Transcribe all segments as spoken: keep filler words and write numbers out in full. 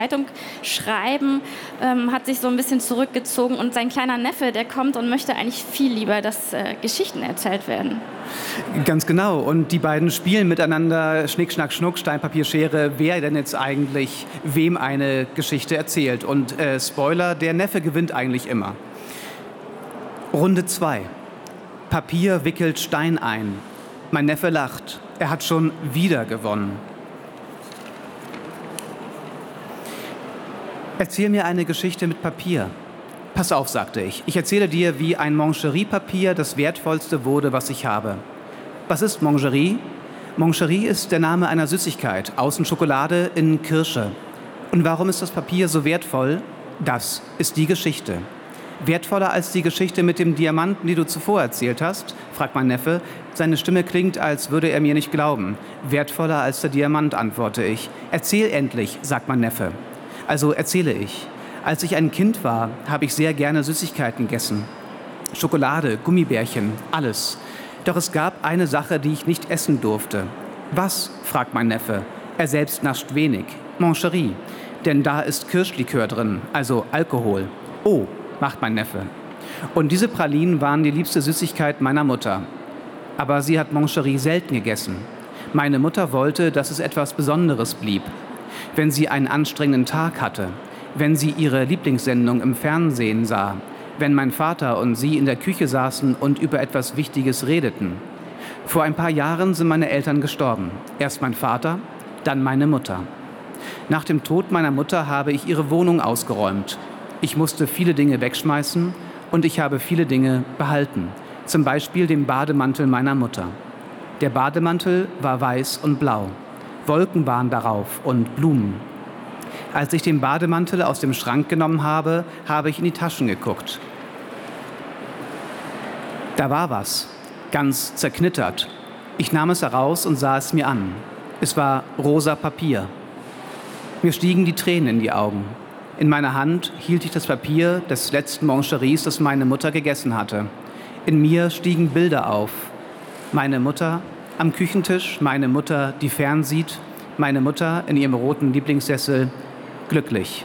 Zeitung schreiben, ähm, hat sich so ein bisschen zurückgezogen und sein kleiner Neffe, der kommt und möchte eigentlich viel lieber, dass äh, Geschichten erzählt werden. Ganz genau. Und die beiden spielen miteinander Schnick, Schnack, Schnuck, Stein, Papier, Schere, wer denn jetzt eigentlich wem eine Geschichte erzählt. Und äh, Spoiler, der Neffe gewinnt eigentlich immer. Runde zwei. Papier wickelt Stein ein. Mein Neffe lacht. Er hat schon wieder gewonnen. Erzähl mir eine Geschichte mit Papier. Pass auf, sagte ich. Ich erzähle dir, wie ein Mangerie-Papier das wertvollste wurde, was ich habe. Was ist Mangerie? Mangerie ist der Name einer Süßigkeit. Außen Schokolade, innen Kirsche. Und warum ist das Papier so wertvoll? Das ist die Geschichte. Wertvoller als die Geschichte mit dem Diamanten, die du zuvor erzählt hast? Fragt mein Neffe. Seine Stimme klingt, als würde er mir nicht glauben. Wertvoller als der Diamant, antworte ich. Erzähl endlich, sagt mein Neffe. Also erzähle ich. Als ich ein Kind war, habe ich sehr gerne Süßigkeiten gegessen. Schokolade, Gummibärchen, alles. Doch es gab eine Sache, die ich nicht essen durfte. Was? Fragt mein Neffe. Er selbst nascht wenig. Mangerie. Denn da ist Kirschlikör drin, also Alkohol. Oh, macht mein Neffe. Und diese Pralinen waren die liebste Süßigkeit meiner Mutter. Aber sie hat Mangerie selten gegessen. Meine Mutter wollte, dass es etwas Besonderes blieb. Wenn sie einen anstrengenden Tag hatte, wenn sie ihre Lieblingssendung im Fernsehen sah, wenn mein Vater und sie in der Küche saßen und über etwas Wichtiges redeten. Vor ein paar Jahren sind meine Eltern gestorben. Erst mein Vater, dann meine Mutter. Nach dem Tod meiner Mutter habe ich ihre Wohnung ausgeräumt. Ich musste viele Dinge wegschmeißen und ich habe viele Dinge behalten. Zum Beispiel den Bademantel meiner Mutter. Der Bademantel war weiß und blau. Wolken waren darauf und Blumen. Als ich den Bademantel aus dem Schrank genommen habe, habe ich in die Taschen geguckt. Da war was, ganz zerknittert. Ich nahm es heraus und sah es mir an. Es war rosa Papier. Mir stiegen die Tränen in die Augen. In meiner Hand hielt ich das Papier des letzten Mangeries, das meine Mutter gegessen hatte. In mir stiegen Bilder auf. Meine Mutter am Küchentisch, meine Mutter, die fernsieht, meine Mutter in ihrem roten Lieblingssessel, glücklich.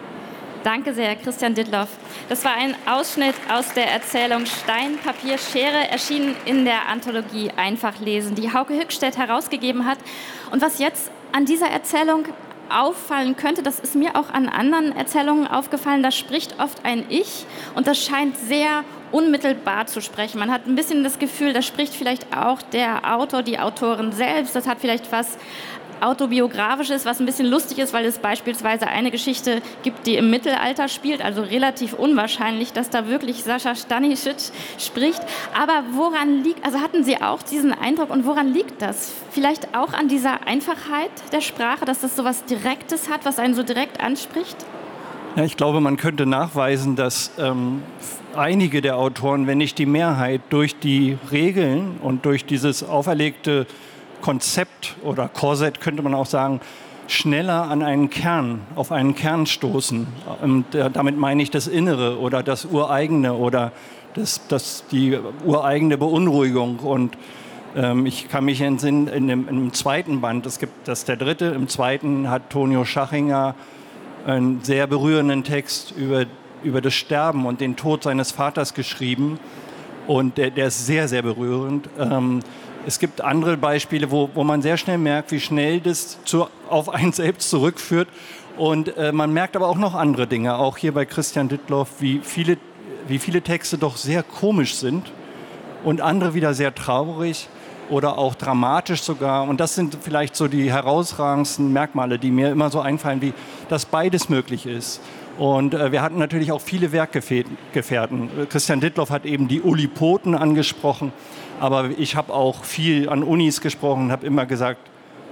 Danke sehr, Christian Dittloff. Das war ein Ausschnitt aus der Erzählung Stein, Papier, Schere, erschienen in der Anthologie Einfach lesen, die Hauke Hückstedt herausgegeben hat. Und was jetzt an dieser Erzählung auffallen könnte, das ist mir auch an anderen Erzählungen aufgefallen, da spricht oft ein Ich und das scheint sehr unmittelbar zu sprechen. Man hat ein bisschen das Gefühl, da spricht vielleicht auch der Autor, die Autorin selbst. Das hat vielleicht was Autobiografisches, was ein bisschen lustig ist, weil es beispielsweise eine Geschichte gibt, die im Mittelalter spielt, also relativ unwahrscheinlich, dass da wirklich Sascha Stanisic spricht. Aber woran liegt, also hatten Sie auch diesen Eindruck und woran liegt das? Vielleicht auch an dieser Einfachheit der Sprache, dass das so was Direktes hat, was einen so direkt anspricht? Ja, ich glaube, man könnte nachweisen, dass ähm, einige der Autoren, wenn nicht die Mehrheit, durch die Regeln und durch dieses auferlegte Konzept oder Korsett, könnte man auch sagen, schneller an einen Kern, auf einen Kern stoßen. Und äh, damit meine ich das Innere oder das Ureigene oder das, das, die ureigene Beunruhigung. Und ähm, ich kann mich entsinnen, in dem, in dem zweiten Band, es gibt das der dritte, im zweiten hat Tonio Schachinger einen sehr berührenden Text über, über das Sterben und den Tod seines Vaters geschrieben. Und der, der ist sehr, sehr berührend. Ähm, Es gibt andere Beispiele, wo, wo man sehr schnell merkt, wie schnell das zu, auf einen selbst zurückführt. Und äh, man merkt aber auch noch andere Dinge, auch hier bei Christian Dittloff, wie viele, wie viele Texte doch sehr komisch sind und andere wieder sehr traurig oder auch dramatisch sogar. Und das sind vielleicht so die herausragendsten Merkmale, die mir immer so einfallen, wie dass beides möglich ist. Und äh, wir hatten natürlich auch viele Werkgefährten. Christian Dittloff hat eben die Ulipoten angesprochen. Aber ich habe auch viel an Unis gesprochen und habe immer gesagt,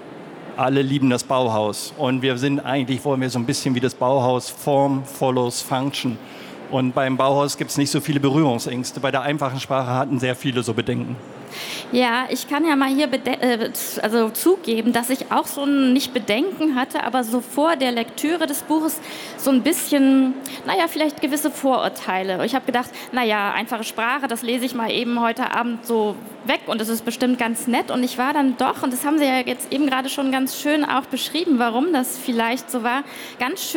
alle lieben das Bauhaus. Und wir sind eigentlich, wollen wir so ein bisschen wie das Bauhaus, Form follows Function. Und beim Bauhaus gibt es nicht so viele Berührungsängste. Bei der einfachen Sprache hatten sehr viele so Bedenken. Ja, ich kann ja mal hier äh, also zugeben, dass ich auch so ein, nicht Bedenken hatte, aber so vor der Lektüre des Buches so ein bisschen, naja, vielleicht gewisse Vorurteile. Ich habe gedacht, naja, einfache Sprache, das lese ich mal eben heute Abend so weg und es ist bestimmt ganz nett. Und ich war dann doch, und das haben Sie ja jetzt eben gerade schon ganz schön auch beschrieben, warum das vielleicht so war, ganz schön